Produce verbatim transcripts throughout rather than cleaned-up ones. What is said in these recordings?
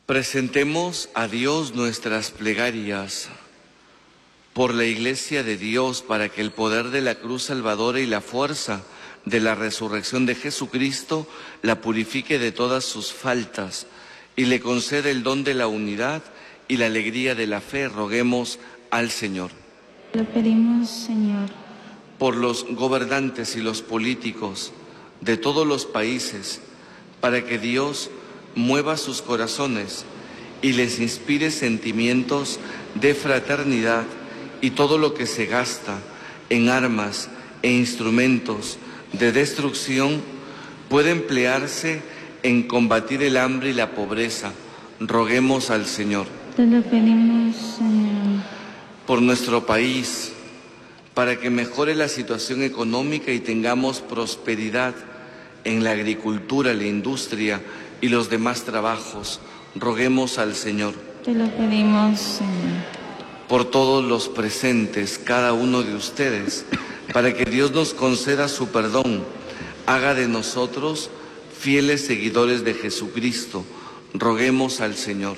Presentemos a Dios nuestras plegarias por la Iglesia de Dios, para que el poder de la cruz salvadora y la fuerza de la resurrección de Jesucristo la purifique de todas sus faltas y le conceda el don de la unidad y la alegría de la fe. Roguemos al Señor. Lo pedimos, Señor. Por los gobernantes y los políticos de todos los países, para que Dios mueva sus corazones y les inspire sentimientos de fraternidad, y todo lo que se gasta en armas e instrumentos de destrucción puede emplearse en combatir el hambre y la pobreza. Roguemos al Señor. Te lo pedimos, Señor. Por nuestro país, para que mejore la situación económica y tengamos prosperidad en la agricultura, la industria y los demás trabajos. Roguemos al Señor. Te lo pedimos, Señor. Por todos los presentes, cada uno de ustedes, para que Dios nos conceda su perdón, haga de nosotros fieles seguidores de Jesucristo. Roguemos al Señor.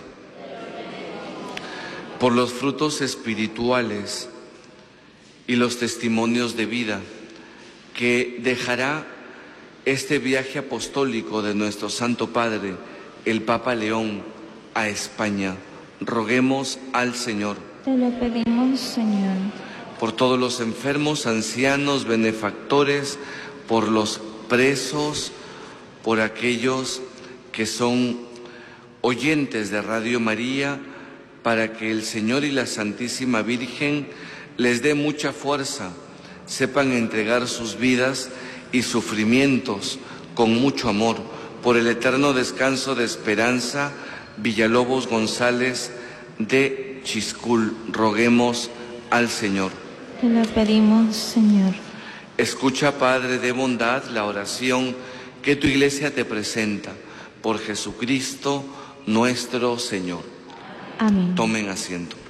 Por los frutos espirituales y los testimonios de vida que dejará este viaje apostólico de nuestro Santo Padre, el Papa León, a España. Roguemos al Señor. Te lo pedimos, Señor. Por todos los enfermos, ancianos, benefactores, por los presos, por aquellos que son oyentes de Radio María, para que el Señor y la Santísima Virgen les dé mucha fuerza, sepan entregar sus vidas y sufrimientos con mucho amor, por el eterno descanso de Esperanza Villalobos González de Chiscul. Roguemos al Señor. Te lo pedimos, Señor. Escucha, Padre de bondad, la oración que tu Iglesia te presenta, por Jesucristo nuestro Señor. Amén. Tomen asiento.